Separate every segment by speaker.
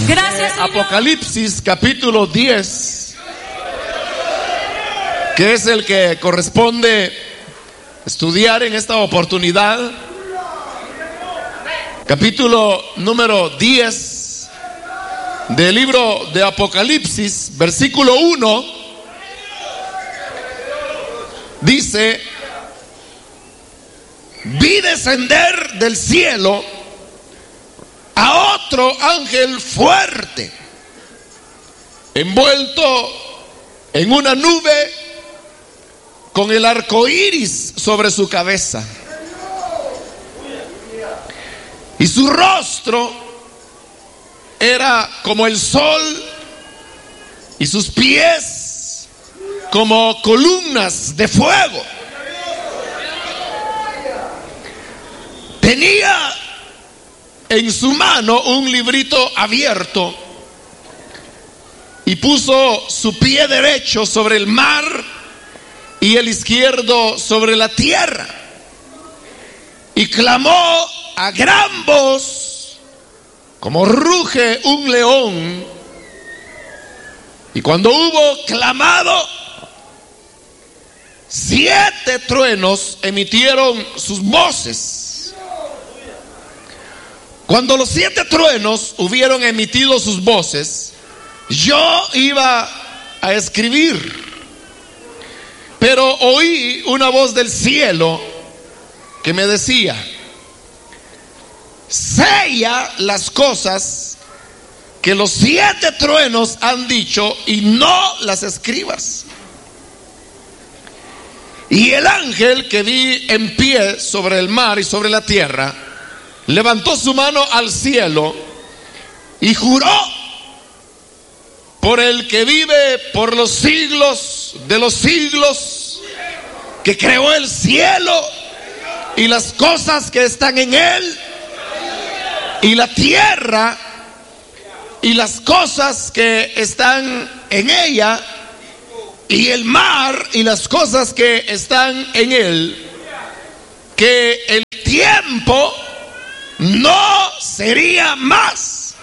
Speaker 1: Gracias, Señor.
Speaker 2: Apocalipsis capítulo 10, que es el que corresponde estudiar en esta oportunidad. Capítulo número 10 del libro de Apocalipsis, versículo 1, dice: vi descender del cielo a otro ángel fuerte, envuelto en una nube, con el arco iris sobre su cabeza, y su rostro era como el sol, y sus pies como columnas de fuego. Tenía en su mano un librito abierto, y puso su pie derecho sobre el mar y el izquierdo sobre la tierra, y clamó a gran voz, como ruge un león. Y cuando hubo clamado, 7 truenos emitieron sus voces. Cuando los 7 truenos hubieron emitido sus voces, yo iba a escribir, pero oí una voz del cielo que me decía: sella las cosas que los 7 truenos han dicho y no las escribas. Y el ángel que vi en pie sobre el mar y sobre la tierra levantó su mano al cielo y juró por el que vive por los siglos de los siglos, que creó el cielo y las cosas que están en él, y la tierra y las cosas que están en ella, y el mar y las cosas que están en él, que el tiempo no sería más,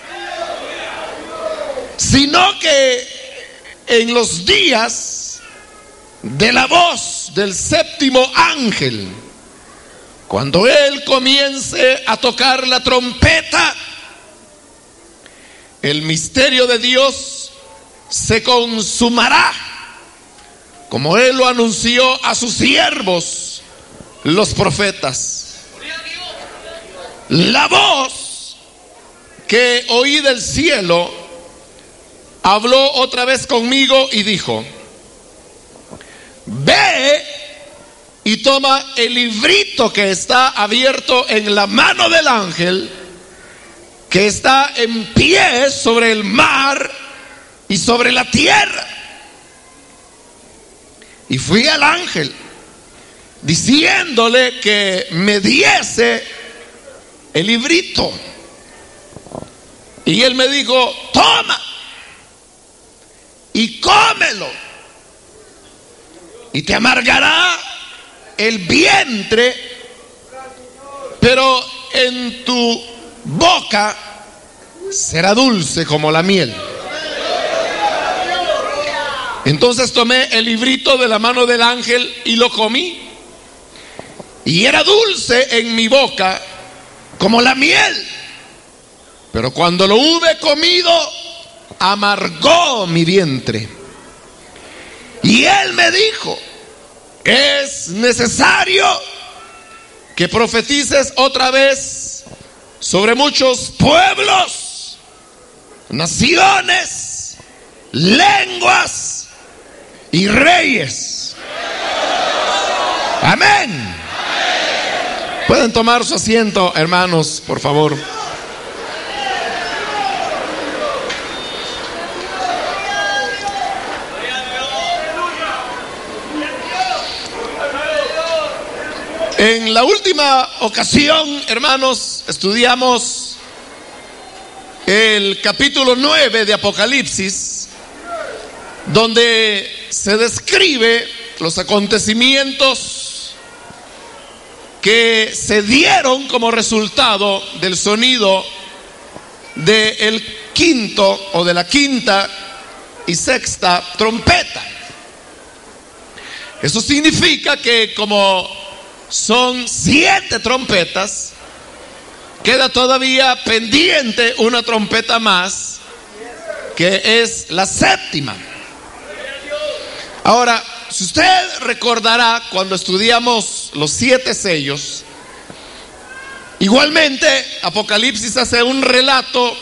Speaker 2: sino que en los días de la voz del 7º ángel, cuando él comience a tocar la trompeta, el misterio de Dios se consumará, como él lo anunció a sus siervos, los profetas. La voz que oí del cielo habló otra vez conmigo y dijo: ve y toma el librito que está abierto en la mano del ángel, que está en pie sobre el mar y sobre la tierra. Y fui al ángel diciéndole que me diese el librito, y él me dijo: toma y cómelo, y te amargará el vientre, pero en tu boca será dulce como la miel. Entonces tomé el librito de la mano del ángel y lo comí, y era dulce en mi boca como la miel, pero cuando lo hube comido, amargó mi vientre. Y él me dijo: es necesario que profetices otra vez sobre muchos pueblos, naciones, lenguas y reyes. Amén. Pueden tomar su asiento, hermanos, por favor. En la última ocasión, hermanos, estudiamos el capítulo 9 de Apocalipsis, donde se describe los acontecimientos que se dieron como resultado del sonido del quinto o de la quinta y sexta trompeta. Eso significa que como son 7 trompetas, queda todavía pendiente una trompeta más, que es la séptima. Ahora, si usted recordará cuando estudiamos los 7 sellos, igualmente Apocalipsis hace un relato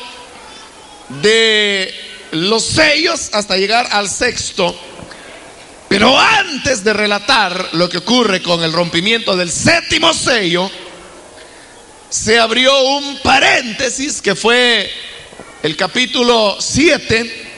Speaker 2: de los sellos hasta llegar al sexto. Pero antes de relatar lo que ocurre con el rompimiento del séptimo sello, se abrió un paréntesis que fue el capítulo 7,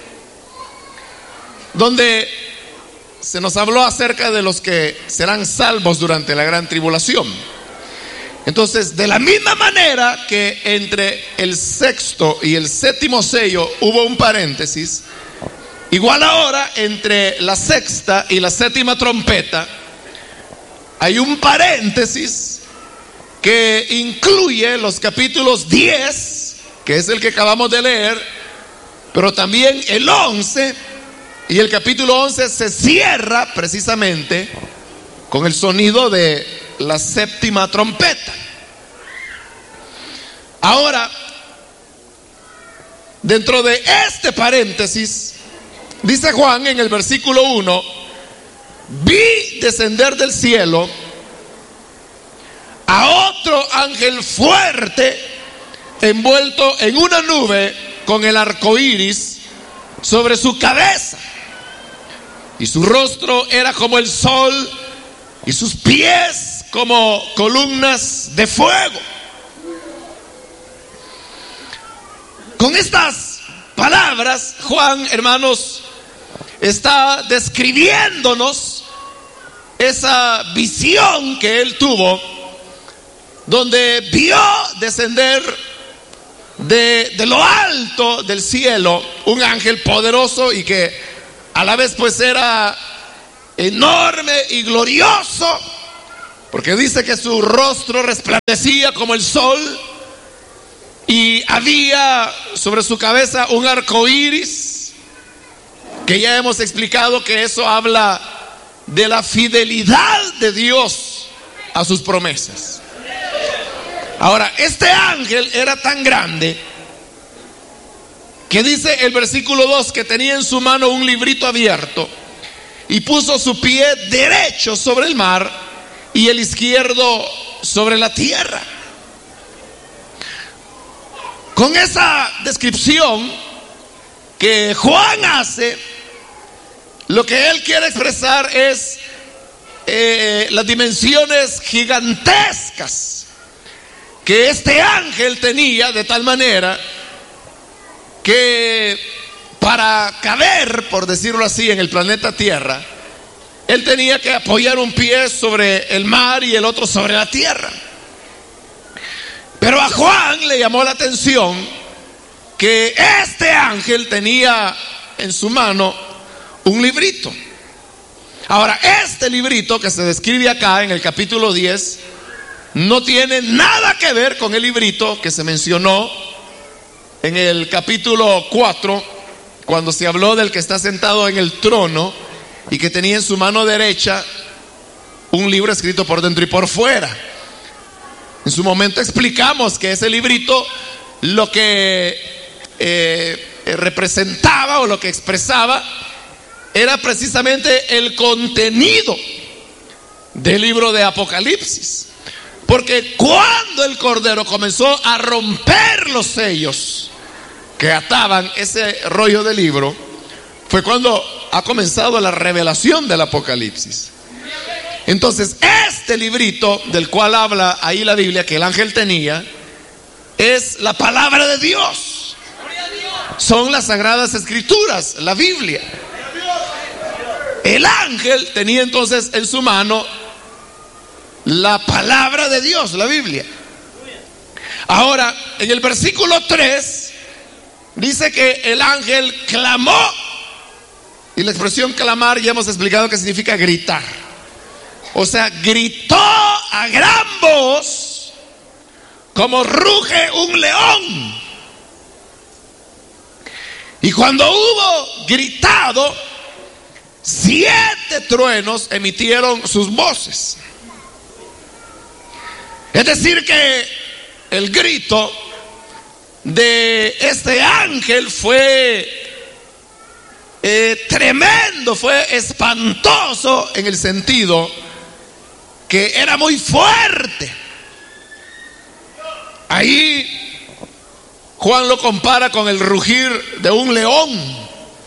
Speaker 2: donde se nos habló acerca de los que serán salvos durante la gran tribulación. Entonces, de la misma manera que entre el sexto y el séptimo sello hubo un paréntesis, igual ahora entre la sexta y la séptima trompeta hay un paréntesis que incluye los capítulos 10, que es el que acabamos de leer, pero también el 11, y el capítulo 11 se cierra precisamente con el sonido de la séptima trompeta. Ahora, dentro de este paréntesis, dice Juan en el versículo 1: vi descender del cielo a otro ángel fuerte, envuelto en una nube con el arco iris sobre su cabeza, y su rostro era como el sol, y sus pies como columnas de fuego. Con estas palabras, Juan, hermanos, está describiéndonos esa visión que él tuvo, donde vio descender de lo alto del cielo un ángel poderoso, y que a la vez pues era enorme y glorioso, porque dice que su rostro resplandecía como el sol, y había sobre su cabeza un arco iris, que ya hemos explicado que eso habla de la fidelidad de Dios a sus promesas. Ahora, este ángel era tan grande que dice el versículo 2 que tenía en su mano un librito abierto, y puso su pie derecho sobre el mar y el izquierdo sobre la tierra. Con esa descripción que Juan hace, lo que él quiere expresar es las dimensiones gigantescas que este ángel tenía, de tal manera que para caber, por decirlo así, en el planeta Tierra, él tenía que apoyar un pie sobre el mar y el otro sobre la tierra. Pero a Juan le llamó la atención que este ángel tenía en su mano un librito. Ahora, este librito que se describe acá en el capítulo 10 no tiene nada que ver con el librito que se mencionó en el capítulo 4, cuando se habló del que está sentado en el trono y que tenía en su mano derecha un libro escrito por dentro y por fuera. En su momento explicamos que ese librito lo que representaba o lo que expresaba era precisamente el contenido del libro de Apocalipsis. Porque cuando el Cordero comenzó a romper los sellos que ataban ese rollo de libro, fue cuando ha comenzado la revelación del Apocalipsis. Entonces, este librito del cual habla ahí la Biblia, que el ángel tenía, es la palabra de Dios. Son las Sagradas Escrituras, la Biblia. El ángel tenía entonces en su mano la palabra de Dios, la Biblia. Ahora, en el versículo 3 dice que el ángel clamó, y la expresión clamar ya hemos explicado que significa gritar. O sea, gritó a gran voz como ruge un león. Y cuando hubo gritado, 7 truenos emitieron sus voces. Es decir que el grito de este ángel fue tremendo, fue espantoso en el sentido que era muy fuerte. Ahí Juan lo compara con el rugir de un león.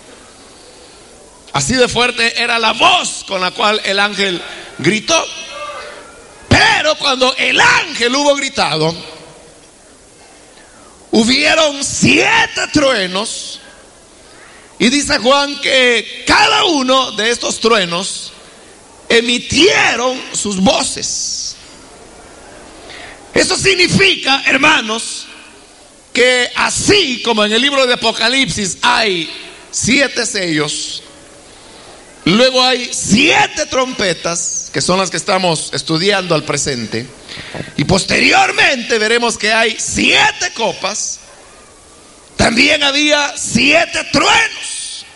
Speaker 2: Así de fuerte era la voz con la cual el ángel gritó. Pero cuando el ángel hubo gritado, hubieron 7 truenos. Y dice Juan que cada uno de estos truenos emitieron sus voces. Eso significa, hermanos, que así como en el libro de Apocalipsis hay 7 sellos, luego hay 7 trompetas, que son las que estamos estudiando al presente, y posteriormente veremos que hay 7 copas. También había 7 truenos.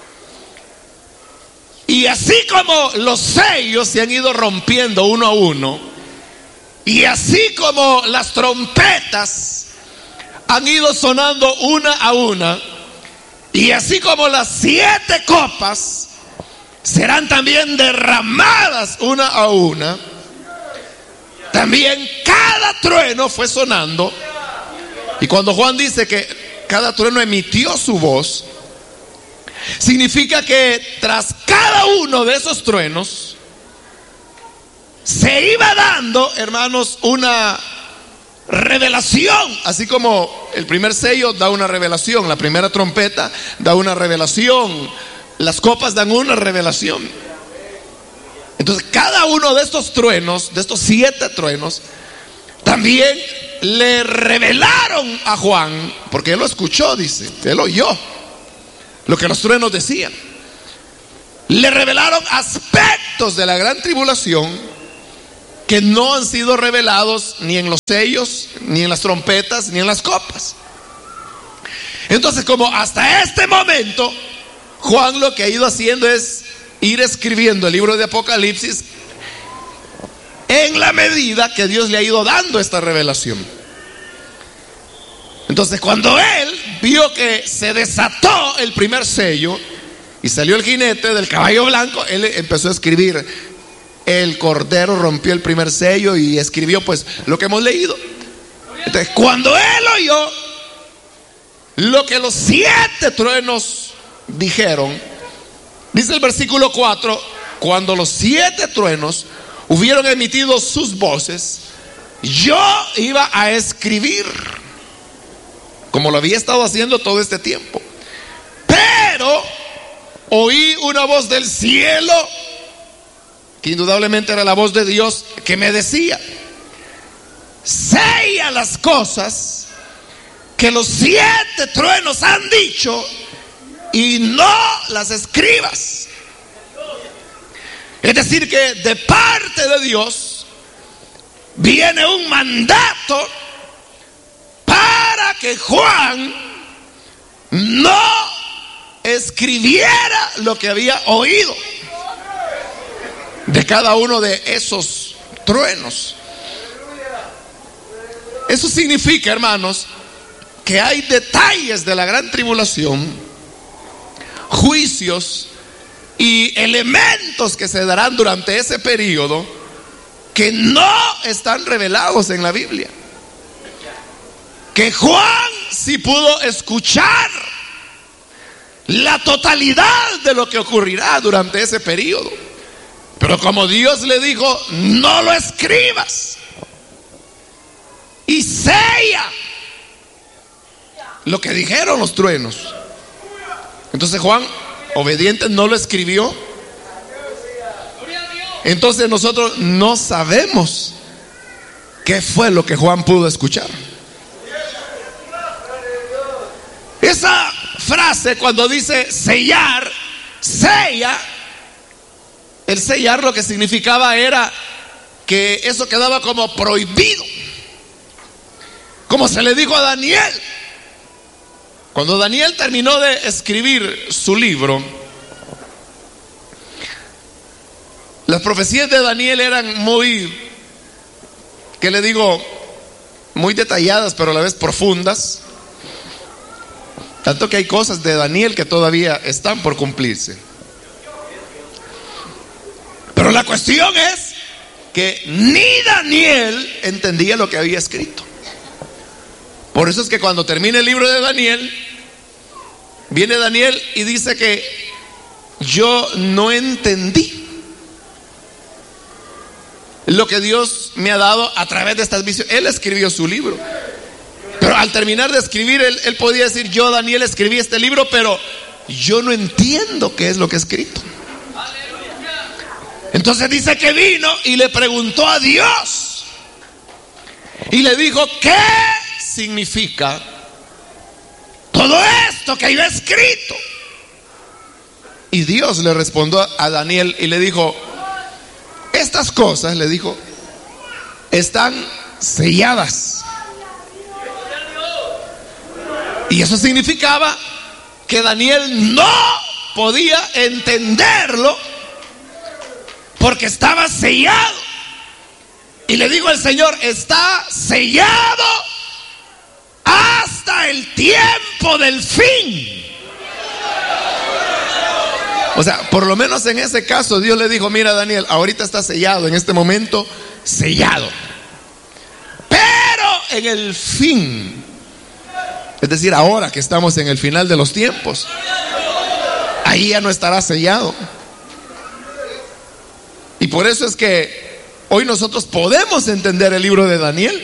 Speaker 2: Y así como los sellos se han ido rompiendo uno a uno, y así como las trompetas han ido sonando una a una, y así como las 7 copas serán también derramadas una a una, también cada trueno fue sonando. Y cuando Juan dice que cada trueno emitió su voz, significa que tras cada uno de esos truenos se iba dando, hermanos, una revelación. Así como el primer sello da una revelación, la primera trompeta da una revelación, las copas dan una revelación. Entonces cada uno de estos truenos, de estos 7 truenos, también le revelaron a Juan, porque él lo escuchó, dice, él oyó lo que los truenos decían. Le revelaron aspectos de la gran tribulación que no han sido revelados ni en los sellos, ni en las trompetas, ni en las copas. Entonces, como hasta este momento Juan lo que ha ido haciendo es ir escribiendo el libro de Apocalipsis en la medida que Dios le ha ido dando esta revelación. Entonces, cuando él vio que se desató el primer sello y salió el jinete del caballo blanco, él empezó a escribir: el cordero rompió el primer sello, y escribió pues lo que hemos leído. Entonces, cuando él oyó lo que los 7 truenos dijeron, dice el versículo 4: cuando los 7 truenos hubieron emitido sus voces, yo iba a escribir, como lo había estado haciendo todo este tiempo. Pero oí una voz del cielo, que indudablemente era la voz de Dios, que me decía: sella las cosas que los 7 truenos han dicho y no las escribas. Es decir, que de parte de Dios viene un mandato para que Juan no escribiera lo que había oído de cada uno de esos truenos. Eso significa, hermanos, que hay detalles de la gran tribulación, juicios y elementos que se darán durante ese periodo que no están revelados en la Biblia. Que Juan sí pudo escuchar la totalidad de lo que ocurrirá durante ese periodo, pero como Dios le dijo: no lo escribas y sella lo que dijeron los truenos. Entonces Juan, obediente, no lo escribió. Entonces nosotros no sabemos qué fue lo que Juan pudo escuchar. Esa frase, cuando dice sellar, sella, el sellar lo que significaba era que eso quedaba como prohibido, como se le dijo a Daniel: Cuando Daniel terminó de escribir su libro, las profecías de Daniel eran muy, ¿qué le digo? Muy detalladas, pero a la vez profundas. Tanto que hay cosas de Daniel que todavía están por cumplirse. Pero la cuestión es que ni Daniel entendía lo que había escrito. Por eso es que cuando termina el libro de Daniel, viene Daniel y dice que yo no entendí lo que Dios me ha dado a través de estas visiones. Él escribió su libro, pero al terminar de escribir, él podía decir: yo, Daniel, escribí este libro, pero yo no entiendo qué es lo que he escrito. Entonces dice que vino y le preguntó a Dios y le dijo: ¿qué significa todo esto que yo he escrito? Y Dios le respondió a Daniel y le dijo: estas cosas, le dijo, están selladas. Y eso significaba que Daniel no podía entenderlo porque estaba sellado. Y le digo al Señor: está sellado hasta el tiempo del fin. O sea, por lo menos en ese caso Dios le dijo: mira, Daniel, ahorita está sellado, en este momento sellado, pero en el fin, es decir, ahora que estamos en el final de los tiempos, ahí ya no estará sellado. Y por eso es que hoy nosotros podemos entender el libro de Daniel.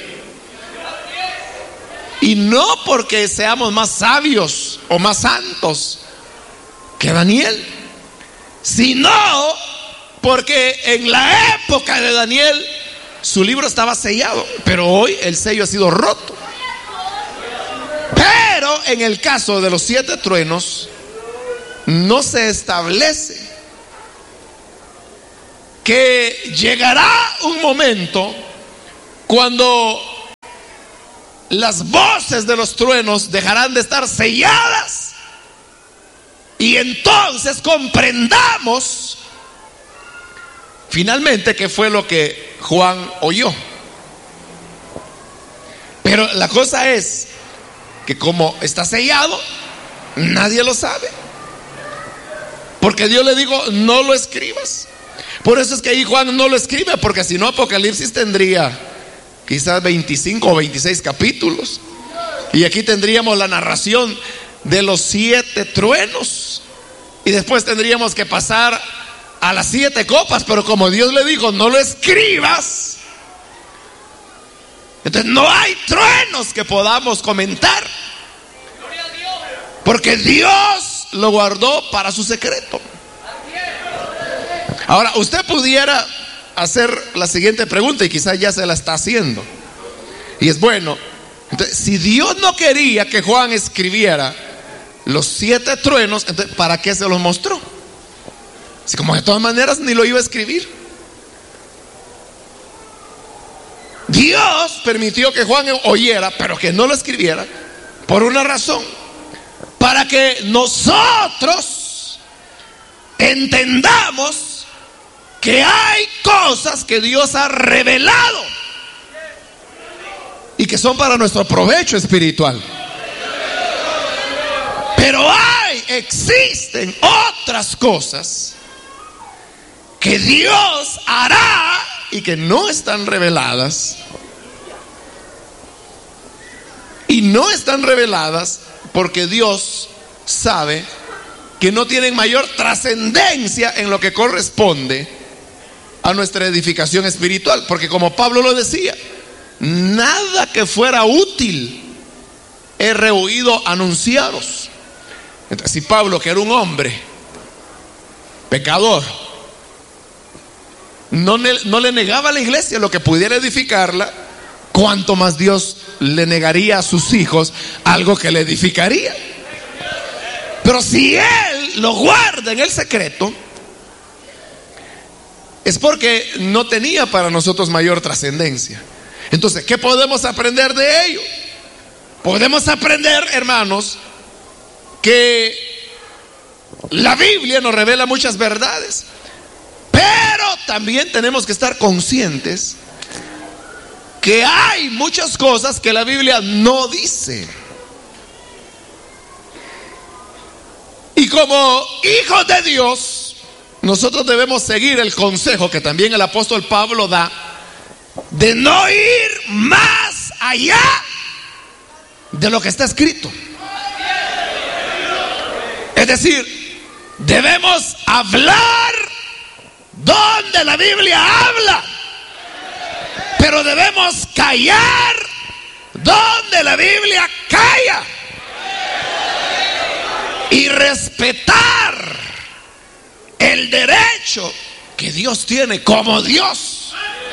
Speaker 2: Y no porque seamos más sabios o más santos que Daniel, sino porque en la época de Daniel su libro estaba sellado, pero hoy el sello ha sido roto. Pero en el caso de los 7 truenos no se establece que llegará un momento cuando las voces de los truenos dejarán de estar selladas y entonces comprendamos finalmente qué fue lo que Juan oyó. Pero la cosa es que como está sellado, nadie lo sabe, porque Dios le dijo: no lo escribas. Por eso es que ahí Juan no lo escribe, porque si no Apocalipsis tendría quizás 25 o 26 capítulos, y aquí tendríamos la narración de los 7 truenos, y después tendríamos que pasar a las 7 copas. Pero como Dios le dijo: no lo escribas, entonces no hay truenos que podamos comentar, porque Dios lo guardó para su secreto. Ahora, usted pudiera hacer la siguiente pregunta, y quizás ya se la está haciendo, y es: bueno, entonces, si Dios no quería que Juan escribiera los 7 truenos, entonces ¿para qué se los mostró? Si como de todas maneras ni lo iba a escribir. Dios permitió que Juan oyera, pero que no lo escribiera, por una razón: para que nosotros entendamos que hay cosas que Dios ha revelado y que son para nuestro provecho espiritual. Pero existen otras cosas que Dios hará y que no están reveladas. Y no están reveladas porque Dios sabe que no tienen mayor trascendencia en lo que corresponde a nuestra edificación espiritual. Porque como Pablo lo decía: nada que fuera útil he rehuido anunciaros. Entonces, si Pablo, que era un hombre pecador, no le negaba a la iglesia lo que pudiera edificarla, cuánto más Dios le negaría a sus hijos algo que le edificaría. Pero si Él lo guarda en el secreto, es porque no tenía para nosotros mayor trascendencia. Entonces, ¿qué podemos aprender de ello? Podemos aprender, hermanos, que la Biblia nos revela muchas verdades, pero también tenemos que estar conscientes que hay muchas cosas que la Biblia no dice. Y como hijos de Dios, nosotros debemos seguir el consejo que también el apóstol Pablo da, de no ir más allá de lo que está escrito. Es decir, debemos hablar donde la Biblia habla, pero debemos callar donde la Biblia calla, y respetar el derecho que Dios tiene como Dios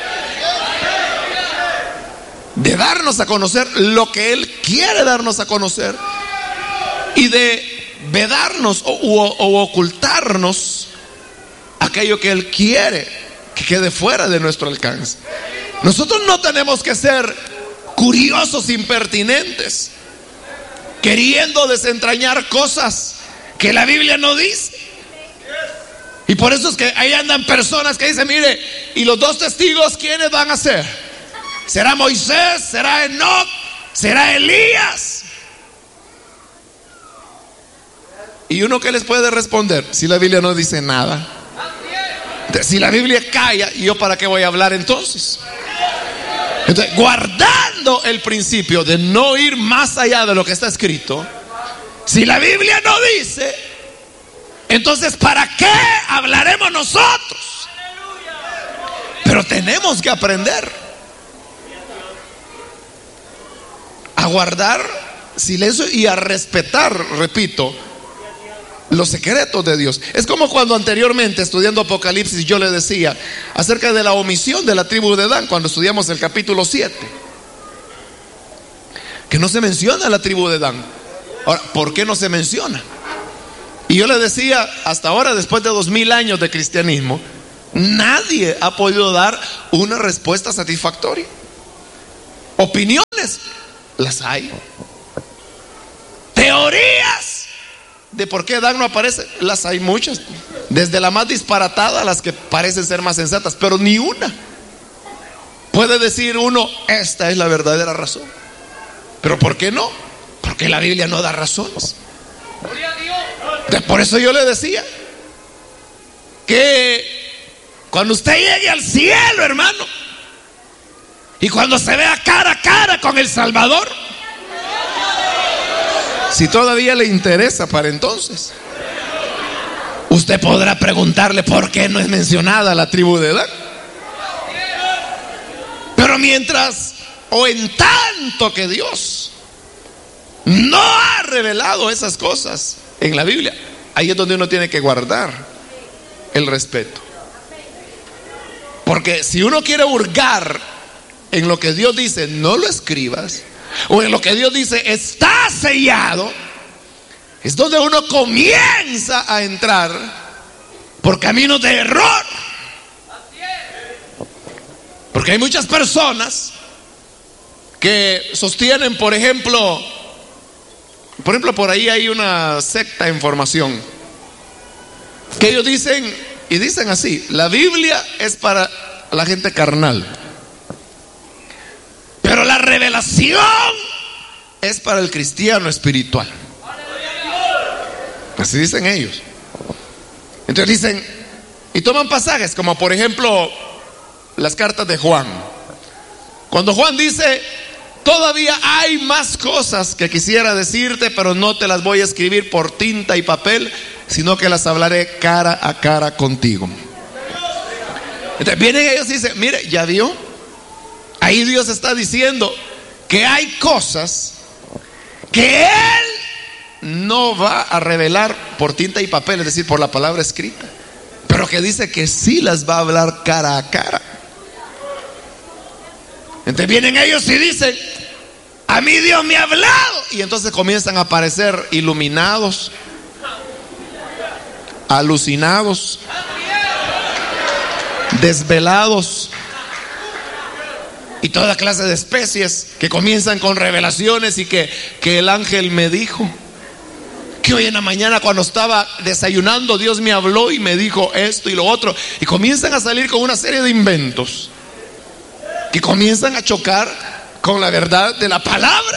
Speaker 2: de darnos a conocer lo que Él quiere darnos a conocer, y de vedarnos o ocultarnos aquello que Él quiere que quede fuera de nuestro alcance. Nosotros no tenemos que ser curiosos impertinentes, queriendo desentrañar cosas que la Biblia no dice. Y por eso es que ahí andan personas que dicen: mire, ¿y los dos testigos quiénes van a ser? ¿Será Moisés? ¿Será Enoc? ¿Será Elías? ¿Y uno qué les puede responder si la Biblia no dice nada? Si la Biblia calla, ¿y yo para qué voy a hablar entonces? Entonces, guardando el principio de no ir más allá de lo que está escrito, si la Biblia no dice, entonces ¿para qué hablaremos nosotros? Pero tenemos que aprender a guardar silencio y a respetar, repito, los secretos de Dios. Es como cuando anteriormente, estudiando Apocalipsis, yo le decía acerca de la omisión de la tribu de Dan, cuando estudiamos el capítulo 7, que no se menciona la tribu de Dan. Ahora, ¿por qué no se menciona? Y yo le decía, hasta ahora, después de 2000 años de cristianismo, nadie ha podido dar una respuesta satisfactoria. Opiniones, las hay. Teorías de por qué Dan no aparece, las hay muchas, desde la más disparatada a las que parecen ser más sensatas, pero ni una puede decir uno: esta es la verdadera razón. ¿Pero por qué no? Porque la Biblia no da razones. Por eso yo le decía que cuando usted llegue al cielo, hermano, y cuando se vea cara a cara con el Salvador, si todavía le interesa para entonces, usted podrá preguntarle por qué no es mencionada la tribu de Dan. Pero mientras o en tanto que Dios no ha revelado esas cosas en la Biblia, ahí es donde uno tiene que guardar el respeto. Porque si uno quiere hurgar en lo que Dios dice, no lo escribas, o en lo que Dios dice, está sellado, es donde uno comienza a entrar por caminos de error. Porque hay muchas personas que sostienen, por ejemplo, por ahí hay una secta en formación, que ellos dicen, y dicen así: la Biblia es para la gente carnal, pero la revelación es para el cristiano espiritual. Así dicen ellos. Entonces dicen, y toman pasajes como por ejemplo las cartas de Juan. Cuando Juan dice: todavía hay más cosas que quisiera decirte, pero no te las voy a escribir por tinta y papel, sino que las hablaré cara a cara contigo. Entonces vienen ellos y dicen: mire, ¿ya vio? Ahí Dios está diciendo que hay cosas que Él no va a revelar por tinta y papel, es decir, por la palabra escrita, pero que dice que sí las va a hablar cara a cara. Entonces vienen ellos y dicen: a mí Dios me ha hablado, y entonces comienzan a aparecer iluminados, alucinados, desvelados y toda clase de especies que comienzan con revelaciones y que el ángel me dijo, que hoy en la mañana cuando estaba desayunando, Dios me habló y me dijo esto y lo otro. Y comienzan a salir con una serie de inventos que comienzan a chocar con la verdad de la palabra.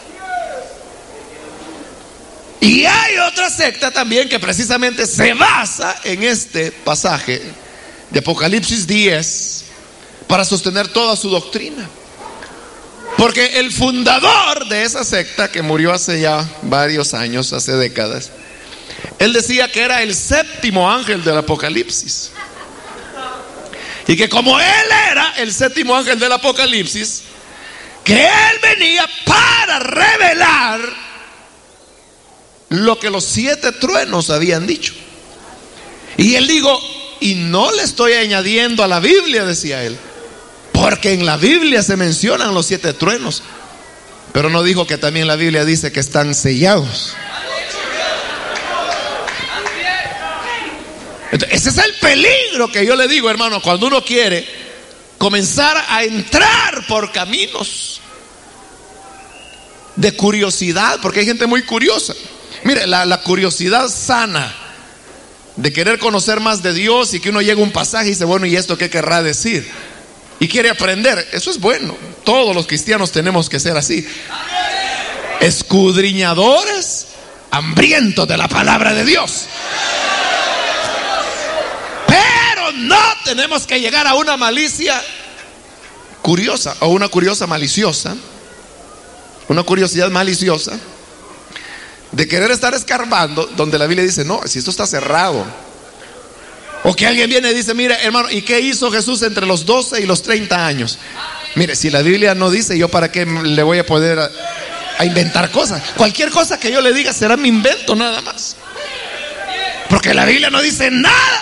Speaker 2: Y hay otra secta también que precisamente se basa en este pasaje de Apocalipsis 10 para sostener toda su doctrina. Porque el fundador de esa secta, que murió hace ya varios años, hace décadas, él decía que era el séptimo ángel del Apocalipsis. Y que como él era el séptimo ángel del Apocalipsis, que él venía para revelar lo que los 7 truenos habían dicho. Y él dijo, y no le estoy añadiendo a la Biblia, decía él, porque en la Biblia se mencionan los 7 truenos, pero no dijo que también la Biblia dice que están sellados. Entonces, ese es el peligro que yo le digo, hermano, cuando uno quiere comenzar a entrar por caminos de curiosidad, porque hay gente muy curiosa. Mire, la curiosidad sana de querer conocer más de Dios, y que uno llega a un pasaje y dice, bueno, ¿y esto qué querrá decir? Y quiere aprender, eso es bueno. Todos los cristianos tenemos que ser así, escudriñadores, hambrientos de la palabra de Dios. Pero no tenemos que llegar a una malicia curiosa, o una curiosa maliciosa, una curiosidad maliciosa de querer estar escarbando donde la Biblia dice, no, si esto está cerrado. O que alguien viene y dice, mire, hermano, ¿y qué hizo Jesús entre los 12 y los 30 años? Mire, si la Biblia no dice, ¿yo para qué le voy a poder a inventar cosas? Cualquier cosa que yo le diga será mi invento nada más, porque la Biblia no dice nada.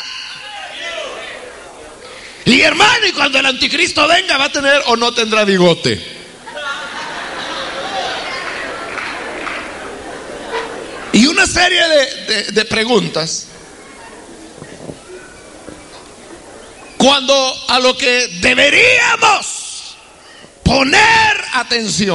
Speaker 2: Y hermano, y cuando el anticristo venga, ¿va a tener o no tendrá bigote? Y una serie de preguntas, cuando a lo que deberíamos poner atención